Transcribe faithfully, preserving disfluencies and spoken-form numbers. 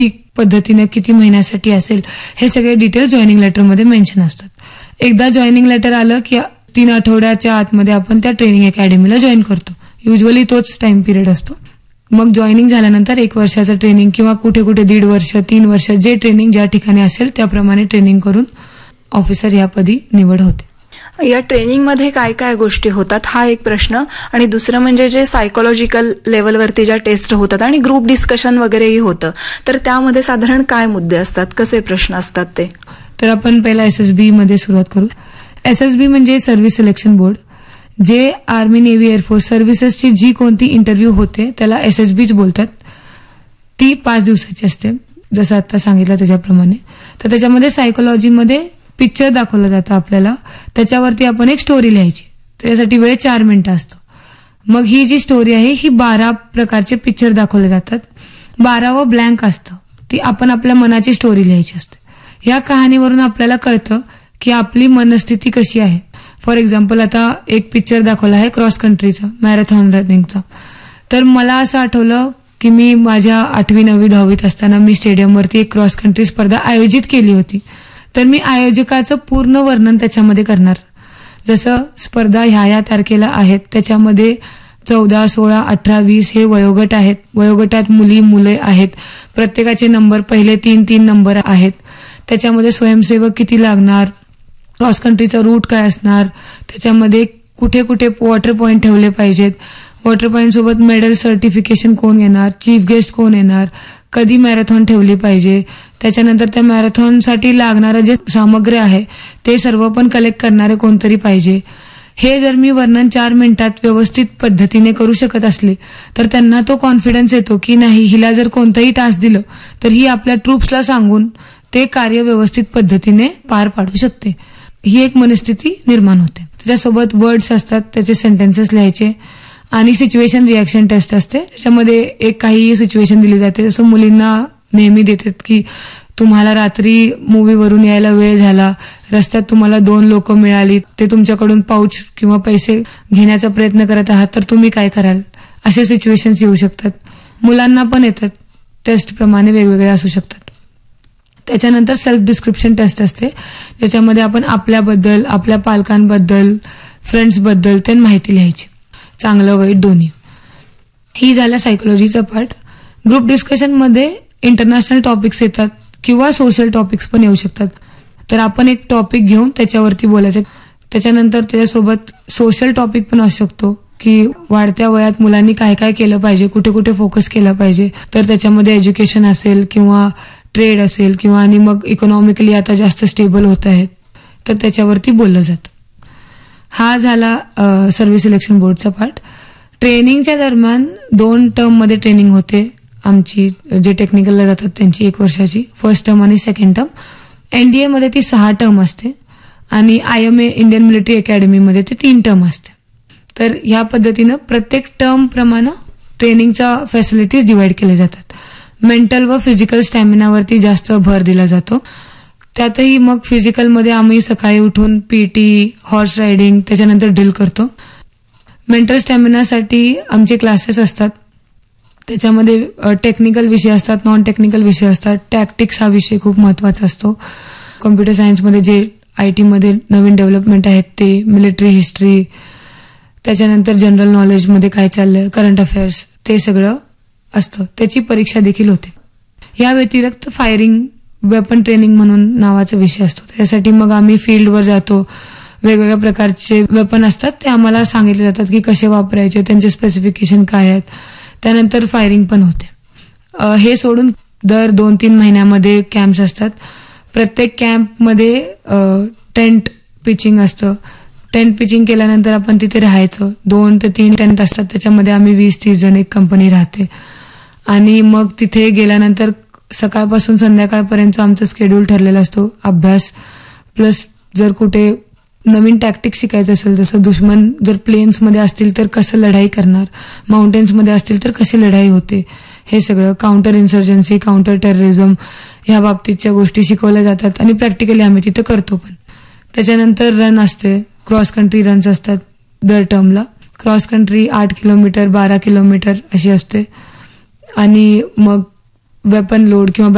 पद्धतीने किती महिन्यासाठी असेल हे सगळे डिटेल जॉईनिंग लेटरमध्ये मेन्शन असतात. एकदा जॉईनिंग लेटर आलं की तीन आठवड्याच्या आतमध्ये आपण त्या ट्रेनिंग अकॅडमीला जॉईन करतो. युजली तोच टाइम पिरियड असतो. मग जॉईनिंग झाल्यानंतर एक वर्षाचं ट्रेनिंग किंवा कुठे कुठे दीड वर्ष तीन वर्ष जे ट्रेनिंग ज्या ठिकाणी असेल त्याप्रमाणे ट्रेनिंग करून ऑफिसर या पदी निवड होते. या ट्रेनिंगमध्ये काय काय गोष्टी होतात हा एक प्रश्न, आणि दुसरं म्हणजे जे सायकोलॉजिकल लेवलवरती ज्या टेस्ट होतात आणि ग्रुप डिस्कशन वगैरेही होतं, तर त्यामध्ये साधारण काय मुद्दे असतात, कसे प्रश्न असतात ते? तर आपण पहिला एस एस बी मध्ये सुरुवात करू. एस एस बी म्हणजे सर्व्हिस सिलेक्शन बोर्ड. जे आर्मी नेव्ही एअरफोर्स सर्व्हिसेसची जी कोणती इंटरव्ह्यू होते त्याला एस एस बीच बोलतात. ती पाच दिवसाची असते जसं आता सांगितलं त्याच्याप्रमाणे. तर त्याच्यामध्ये सायकोलॉजीमध्ये पिक्चर दाखवलं जातं आपल्याला, त्याच्यावरती आपण एक स्टोरी लिहायची. त्याच्यासाठी वेळ चार मिनिटं असतो. मग ही जी स्टोरी आहे ही बारा प्रकारचे पिक्चर दाखवले जातात. बारावं ब्लँक असतं, ती आपण आपल्या मनाची स्टोरी लिहायची असते. या कहाणीवरून आपल्याला कळतं की आपली मनस्थिती कशी आहे. फॉर एक्झाम्पल आता एक पिक्चर दाखवला आहे क्रॉस कंट्रीचा, मॅरेथॉन रनिंगचा. तर मला असं आठवलं की मी माझ्या आठवी नववी दहावीत असताना मी स्टेडियमवरती एक क्रॉस कंट्री स्पर्धा आयोजित केली होती. तर मी आयोजकाचं पूर्ण वर्णन त्याच्यामध्ये करणार. जसं स्पर्धा ह्या ह्या तारखेला आहेत, त्याच्यामध्ये चौदा सोळा अठरा वीस हे वयोगट आहेत. वयोगटात मुली मुले आहेत. प्रत्येकाचे नंबर पहिले तीन तीन नंबर आहेत. त्याच्यामध्ये स्वयंसेवक किती लागणार, क्रॉस कंट्रीचा रूट काय असणार, त्याच्यामध्ये कुठे कुठे वॉटर पॉईंट ठेवले पाहिजेत, वॉटर पॉईंट सोबत मेडल सर्टिफिकेशन कोण येणार, चीफ गेस्ट कोण येणार, कधी मॅरेथॉन ठेवली पाहिजे, त्याच्यानंतर त्या मॅरेथॉनसाठी लागणारं जे सामग्री आहे ते सर्व पण कलेक्ट करणारे कोणतरी पाहिजे. हे जर मी वर्णन चार मिनिटात व्यवस्थित पद्धतीने करू शकत असले तर त्यांना तो कॉन्फिडन्स येतो की नाही, हिला जर कोणतंही टास्क दिलं तर ही आपल्या ट्रूप्सला सांगून ते कार्य व्यवस्थित पद्धतीने पार पाडू शकते. ही एक मनस्थिती निर्माण होते. त्याच्यासोबत वर्ड्स असतात, त्याचे सेंटेन्सेस लिहायचे, आणि सिच्युएशन रिॲक्शन टेस्ट असते. त्याच्यामध्ये एक काही सिच्युएशन दिली जाते. जसं मुलींना नेहमी देतात की तुम्हाला रात्री मूवीवरून यायला वेळ झाला, रस्त्यात तुम्हाला दोन लोक मिळाली, ते तुमच्याकडून पाऊच किंवा पैसे घेण्याचा प्रयत्न करत आहात, तर तुम्ही काय कराल, असे सिच्युएशन्स येऊ शकतात. मुलांना पण येतात, टेस्ट प्रमाणे वेगवेगळे असू शकतात. त्याच्यानंतर सेल्फ डिस्क्रिप्शन टेस्ट असते, ज्याच्यामध्ये आपण आपल्याबद्दल, आपल्या पालकांबद्दल, फ्रेंड्सबद्दल ते माहिती लिहायची, चांगलं वाईट दोन्ही. ही झाल्या सायकोलॉजीचा पार्ट. ग्रुप डिस्कशनमध्ये इंटरनॅशनल टॉपिक्स येतात किंवा सोशल टॉपिक्स पण येऊ शकतात. तर आपण एक टॉपिक घेऊन त्याच्यावरती बोलायचं. त्याच्यानंतर त्याच्यासोबत सोशल टॉपिक पण असू शकतो की वाढत्या वयात मुलांनी काय काय केलं पाहिजे, कुठे कुठे फोकस केलं पाहिजे. तर त्याच्यामध्ये एज्युकेशन असेल किंवा ट्रेड असेल किंवा आणि मग इकॉनॉमिकली आता जास्त स्टेबल होत आहेत, तर त्याच्यावरती बोललं जातं. हा झाला सर्व्हिस सिलेक्शन बोर्डचा पार्ट. ट्रेनिंगच्या दरम्यान दोन टर्ममध्ये ट्रेनिंग होते आमची. जे टेक्निकलला जातात त्यांची एक वर्षाची, फर्स्ट टर्म आणि सेकंड टर्म. एनडीए मध्ये ती सहा टर्म असते आणि I M A Indian military अकॅडमीमध्ये ती तीन टर्म असते. तर ह्या पद्धतीनं प्रत्येक टर्म प्रमाणे ट्रेनिंगच्या फॅसिलिटीज डिवाइड केल्या जातात. मेंटल व फिजिकल स्टॅमिनावरती जास्त भर दिला जातो. त्यातही मग फिजिकलमध्ये आम्ही सकाळी उठून पीटी, हॉर्स रायडिंग, त्याच्यानंतर ड्रिल करतो. मेंटल स्टॅमिनासाठी आमचे क्लासेस असतात. त्याच्यामध्ये टेक्निकल विषय असतात, नॉन टेक्निकल विषय असतात. टॅक्टिक्स हा विषय खूप महत्त्वाचा असतो. कम्प्युटर सायन्समध्ये जे आय टीमध्ये नवीन डेव्हलपमेंट आहेत ते, मिलिटरी हिस्ट्री, त्याच्यानंतर जनरल नॉलेजमध्ये काय चाललंय, करंट अफेअर्स, ते सगळं असतं. त्याची परीक्षा देखील होते. या व्यतिरिक्त फायरिंग वेपन ट्रेनिंग म्हणून नावाचा विषय असतो. त्यासाठी मग आम्ही फील्डवर जातो. वेगवेगळ्या प्रकारचे वेपन असतात, ते आम्हाला सांगितले जातात की कसे वापरायचे, त्यांचे स्पेसिफिकेशन काय आहेत. त्यानंतर फायरिंग पण होते. हे सोडून दर दोन तीन महिन्यामध्ये कॅम्प्स असतात. प्रत्येक कॅम्पमध्ये टेंट पिचिंग असतं. टेंट पिचिंग केल्यानंतर आपण तिथे राहायचं. दोन ते तीन टेंट असतात, त्याच्यामध्ये आम्ही वीस तीस जण एक कंपनी राहते. आणि मग तिथे गेल्यानंतर सकाळपासून संध्याकाळपर्यंत आमचं शेड्यूल ठरलेला असतो. अभ्यास प्लस जर कुठे नवीन टॅक्टिक्स शिकायचं असेल, जसं दुश्मन जर प्लेन्समध्ये असतील तर कसं लढाई करणार, माउंटेन्समध्ये असतील तर कशी लढाई होते, हे सगळं काउंटर इन्सर्जन्सी, काउंटर टेररिझम ह्या बाबतीतच्या गोष्टी शिकवल्या जातात आणि प्रॅक्टिकली आम्ही तिथं करतो पण. त्याच्यानंतर रन असते, क्रॉस कंट्री रन्स असतात दर टर्मला. क्रॉस कंट्री आठ किलोमीटर बारा किलोमीटर अशी असते. आणि मग वेपन लोड किंवा